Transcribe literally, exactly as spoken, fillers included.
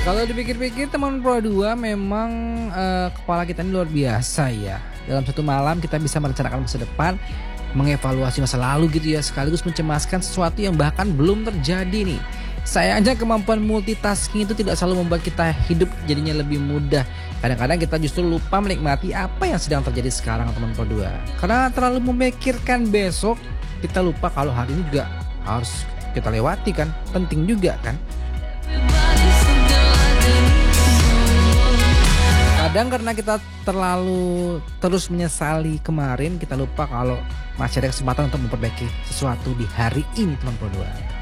Kalau dipikir-pikir teman Pro dua memang eh, kepala kita ini luar biasa ya. Dalam satu malam kita bisa merencanakan masa depan, mengevaluasi masa lalu gitu ya, sekaligus mencemaskan sesuatu yang bahkan belum terjadi nih. Sayangnya kemampuan multitasking itu tidak selalu membuat kita hidup jadinya lebih mudah. Kadang-kadang kita justru lupa menikmati apa yang sedang terjadi sekarang teman Pro dua. Karena terlalu memikirkan besok, kita lupa kalau hari ini juga harus kita lewati kan, penting juga kan. Kadang karena kita terlalu terus menyesali kemarin, kita lupa kalau masih ada kesempatan untuk memperbaiki sesuatu di hari ini teman Pro dua.